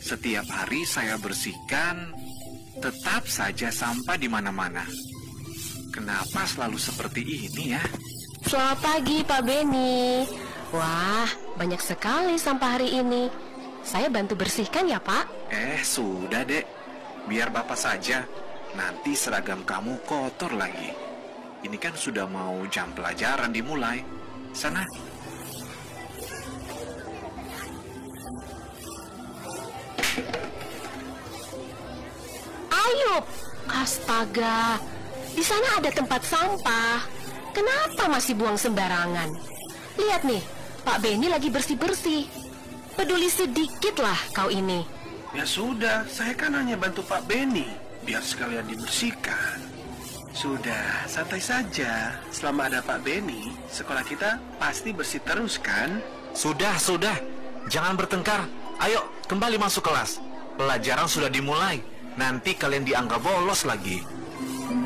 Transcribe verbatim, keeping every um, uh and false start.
Setiap hari saya bersihkan, tetap saja sampah di mana-mana. Kenapa selalu seperti ini ya? Selamat pagi, Pak Beni. Wah, banyak sekali sampah hari ini. Saya bantu bersihkan ya, Pak. Eh, sudah, Dek. Biar Bapak saja. Nanti seragam kamu kotor lagi. Ini kan sudah mau jam pelajaran dimulai. Sana. Ayub, astaga. Di sana ada tempat sampah. Kenapa masih buang sembarangan? Lihat nih, Pak Beni lagi bersih-bersih. Peduli sedikit lah kau ini. Ya sudah, saya kan hanya bantu Pak Beni, biar sekalian dibersihkan. Sudah, santai saja. Selama ada Pak Beni, sekolah kita pasti bersih terus kan? Sudah, sudah. Jangan bertengkar. Ayo, kembali masuk kelas. Pelajaran sudah dimulai. Nanti kalian dianggap bolos lagi.